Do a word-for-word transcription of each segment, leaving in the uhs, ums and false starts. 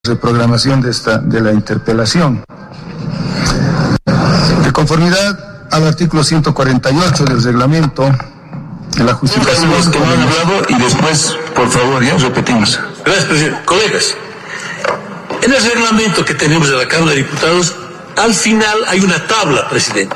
reprogramación de, esta, de la interpelación. De conformidad al artículo ciento cuarenta y ocho del reglamento, de la justificación... Los que no han hablado y después, por favor, ya repetimos. Gracias, presidente. Colegas, en el reglamento que tenemos de la Cámara de Diputados, al final hay una tabla, presidente.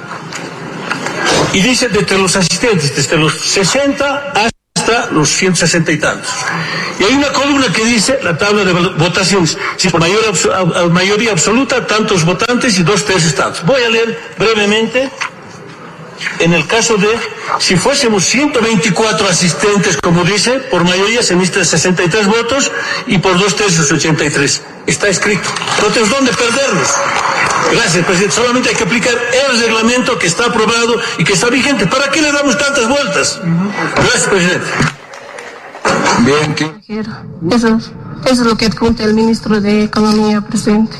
Y dice desde los asistentes, desde los sesenta hasta los ciento sesenta y tantos. Y hay una columna que dice la tabla de votaciones. Si por mayor, mayoría absoluta, tantos votantes y dos tercios tantos. Voy a leer brevemente. En el caso de, si fuésemos ciento veinticuatro asistentes, como dice, por mayoría se necesitan sesenta y tres votos y por dos tercios ochenta y tres. Está escrito. Entonces, ¿dónde perdernos? Gracias, presidente. Solamente hay que aplicar el reglamento que está aprobado y que está vigente. ¿Para qué le damos tantas vueltas? Gracias, presidente. Bien, ¿qué? Eso, eso es lo que adjunta el ministro de Economía, presidente.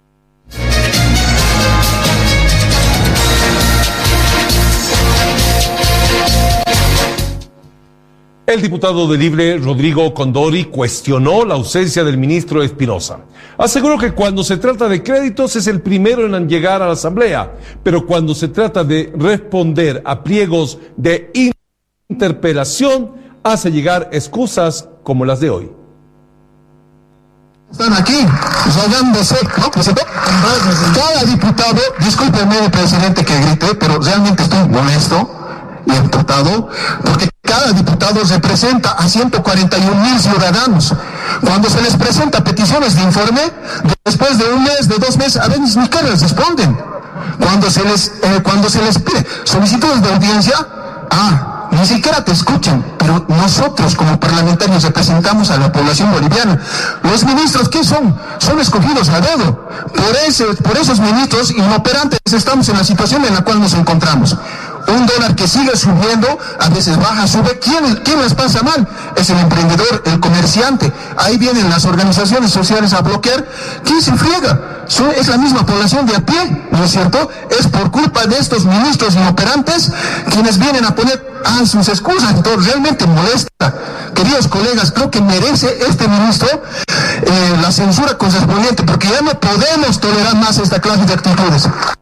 El diputado de Libre, Rodrigo Condori, cuestionó la ausencia del ministro Espinosa. Aseguró que cuando se trata de créditos es el primero en llegar a la Asamblea, pero cuando se trata de responder a pliegos de interpelación, hace llegar excusas como las de hoy. Están aquí, rogándose, ¿no? Cada diputado, discúlpeme, presidente, que grite, pero realmente estoy molesto y emputado, porque cada diputado representa a ciento cuarenta y un mil ciudadanos. Cuando se les presenta peticiones de informe, después de un mes, de dos meses, a veces ni que les responden. Cuando se les, eh, cuando se les pide solicitudes de audiencia, ah, ni siquiera te escuchan, pero nosotros como parlamentarios representamos a la población boliviana. Los ministros, ¿qué son? Son escogidos a dedo. Por, ese, por esos ministros inoperantes estamos en la situación en la cual nos encontramos. Un dólar que sigue subiendo, a veces baja, sube. ¿Quién, quién les pasa mal? Es el emprendedor, el comerciante. Ahí vienen las organizaciones sociales a bloquear. ¿Quién se friega? Es la misma población de a pie, ¿no es cierto? Es por culpa de estos ministros inoperantes quienes vienen a poner ah, sus excusas. Entonces realmente molesta. Queridos colegas, creo que merece este ministro eh, la censura correspondiente, porque ya no podemos tolerar más esta clase de actitudes.